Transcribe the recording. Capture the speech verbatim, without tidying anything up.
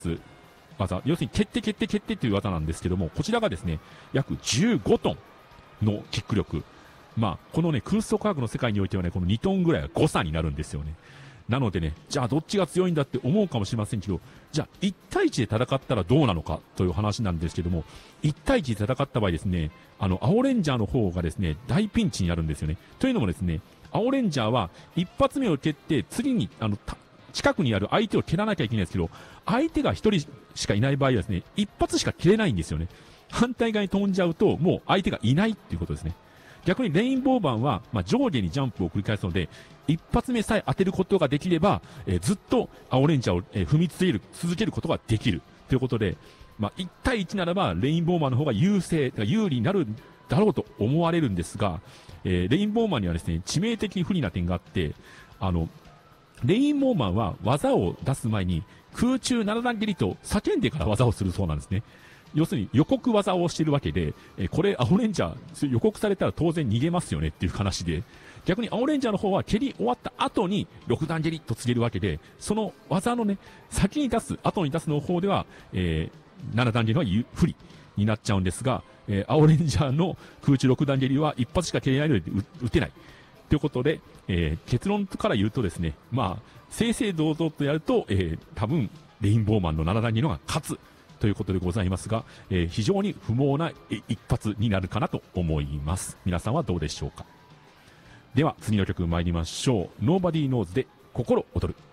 技、要するに決定決定決定という技なんですけども、こちらがですね、約じゅうごトンのキック力。まあ、このね、空想科学の世界においてはね、このにトンぐらいは誤差になるんですよね。なのでね、じゃあどっちが強いんだって思うかもしれませんけど、じゃあいち対いちで戦ったらどうなのかという話なんですけども、いち対いちで戦った場合ですね、あの、青レンジャーの方がですね、大ピンチになるんですよね。というのもですね、青レンジャーは一発目を蹴って、次に、あの、近くにある相手を蹴らなきゃいけないんですけど、相手が一人しかいない場合はですね、一発しか蹴れないんですよね。反対側に飛んじゃうと、もう相手がいないっていうことですね。逆にレインボーマンは、まあ、上下にジャンプを繰り返すので、一発目さえ当てることができれば、えー、ずっと青レンジャーを、えー、踏み続ける、続けることができる。ということで、まあ、いち対いちならば、レインボーマンの方が優勢、有利になるだろうと思われるんですが、えー、レインボーマンにはですね、致命的に不利な点があって、あの、レインボーマンは技を出す前に、空中なな段蹴りと叫んでから技をするそうなんですね。要するに予告技をしているわけで、えー、これ青レンジャー予告されたら当然逃げますよねっていう話で、逆に青レンジャーの方は蹴り終わった後にろく段蹴りと告げるわけで、その技のね、先に出す、後に出すの方では、えー、なな段蹴りは不利になっちゃうんですが、えー、青レンジャーの空中ろく段蹴りは一発しか蹴れないので打てない。ということで、えー、結論から言うとですね、まあ、正々堂々とやると、えー、多分、レインボーマンのなな段蹴りのが勝つ。ということでございますが、えー、非常に不毛な一発になるかなと思います。皆さんはどうでしょうか。では次の曲参りましょう。Nobody Knows で心躍る。